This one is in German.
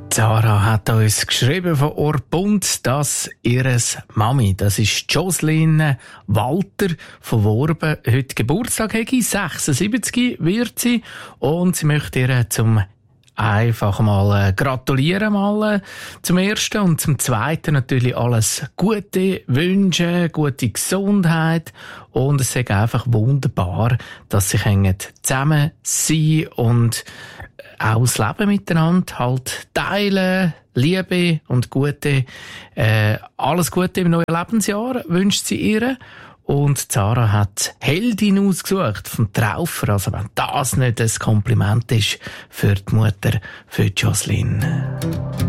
Sarah hat uns geschrieben von Orpund, dass ihres Mami, das ist Jocelyn Walter von Worben, heute Geburtstag hätte. 76 wird sie und sie möchte ihr zum einfach mal gratulieren zum ersten und zum zweiten natürlich alles Gute wünschen, gute Gesundheit und es ist einfach wunderbar, dass sie zusammen sein und auch das Leben miteinander halt teilen, Liebe und alles Gute im neuen Lebensjahr wünscht sie ihr. Und Sarah hat Heldin ausgesucht vom Traufer. Also wenn das nicht ein Kompliment ist für die Mutter, für Jocelyn.